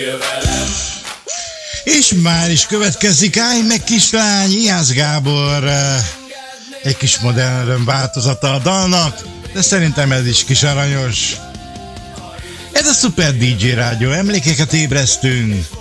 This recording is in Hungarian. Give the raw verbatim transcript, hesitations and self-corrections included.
És már is következik, állj meg kislány, Iász Gábor, egy kis modern öröm változata a dalnak, de szerintem ez is kis aranyos. Ez a Szuper dé dzsé Rádió, emlékeket ébresztünk.